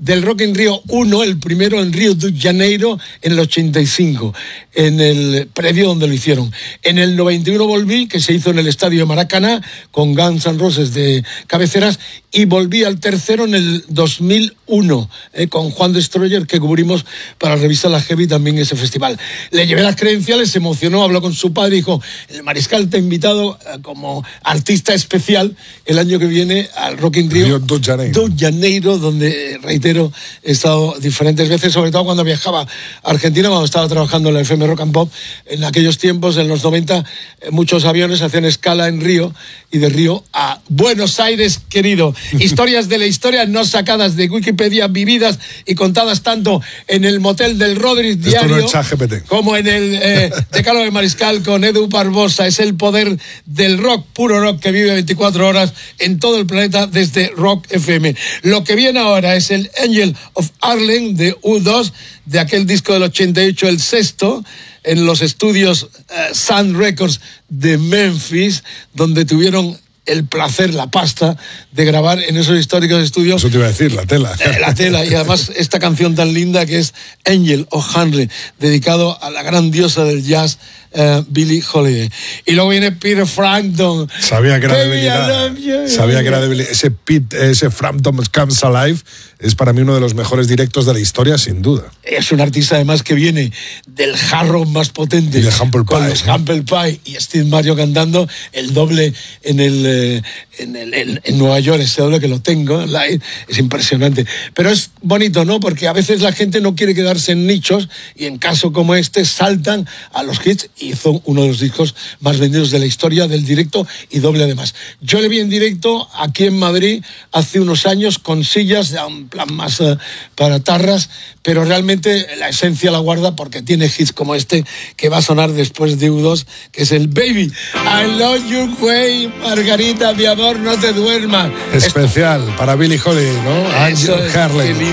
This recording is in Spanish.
del Rock in Rio 1, el primero en Río de Janeiro en el 85, en el predio donde lo hicieron. En el 91 volví, que se hizo en el estadio de Maracaná, con Guns N' Roses de cabeceras, y volví al tercero en el 2001, con Juan Destroyer, que cubrimos para la revista La Heavy también ese festival. Le llevé las credenciales, se emocionó, habló con su padre y dijo: el Mariscal te ha invitado como artista especial el año que viene al Rock in Rio de Janeiro, donde, reitero, he estado diferentes veces, sobre todo cuando viajaba a Argentina, cuando estaba trabajando en la FM Rock and Pop. En aquellos tiempos, en los 90, muchos aviones hacían escala en Río, y de Río a Buenos Aires, querido. Historias de la historia no sacadas de Wikipedia, vividas y contadas tanto en el motel del Rodríguez Diario, no es como en el Decálogo del Mariscal con Edu Barbosa. Es el poder del rock, puro rock, que vive 24 horas en todo el planeta desde Rock FM. Lo que viene ahora es el Angel of Harlem de U2, de aquel disco del 88, el sexto, en los estudios Sun Records de Memphis, donde tuvieron el placer, la pasta de grabar en esos históricos estudios. Eso te iba a decir, la tela. La tela, y además esta canción tan linda que es Angel O'Hanley, dedicado a la gran diosa del jazz, Billie Holiday. Y luego viene Peter Frampton. Sabía que era debilidad. Ese Frampton Comes Alive es para mí uno de los mejores directos de la historia, sin duda. Es un artista además que viene del hard rock más potente, de Humble con Pie, los Humble Pie y Steve Mario cantando el doble en Nueva York, ese doble que lo tengo live, es impresionante. Pero es bonito, ¿no? Porque a veces la gente no quiere quedarse en nichos, y en caso como este saltan a los hits. Hizo uno de los discos más vendidos de la historia del directo, y doble además. Yo le vi en directo aquí en Madrid hace unos años con sillas, ya un plan más para tarras, pero realmente la esencia la guarda porque tiene hits como este que va a sonar después de U2, que es el Baby I Love Your Way, Margarita, mi amor, no te duermas. Especial para Billie Holiday, ¿no? Angel Harlem.